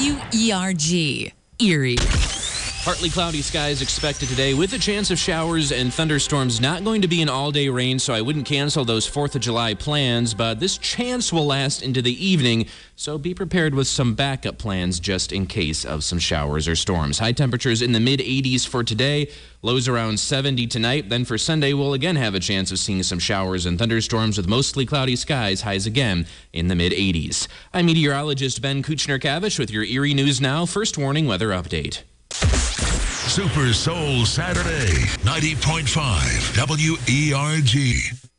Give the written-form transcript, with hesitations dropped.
WERG, Erie. Partly cloudy skies expected today with a chance of showers and thunderstorms. Not going to be an all-day rain, so I wouldn't cancel those 4th of July plans, but this chance will last into the evening, so be prepared with some backup plans just in case of some showers or storms. High temperatures in the mid-80s for today, lows around 70 tonight. Then for Sunday, we'll again have a chance of seeing some showers and thunderstorms with mostly cloudy skies, highs again in the mid-80s. I'm meteorologist Ben Kuchner-Kavish with your Erie News Now First Warning Weather Update. Super Soul Saturday, 90.5 WERG.